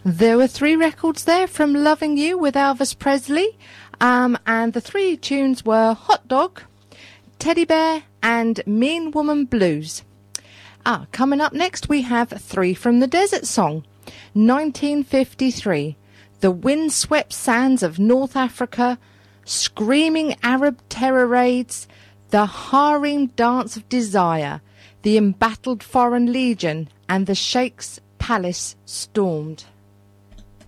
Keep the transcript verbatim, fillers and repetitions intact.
There were three records there from Loving You with Elvis Presley, um, and the three tunes were Hot Dog, Teddy Bear and Mean Woman Blues. Ah, coming up next we have Three from the Desert Song, nineteen fifty-three. The windswept sands of North Africa, screaming Arab terror raids, the harem dance of desire, the embattled foreign legion, and the Sheikh's palace stormed.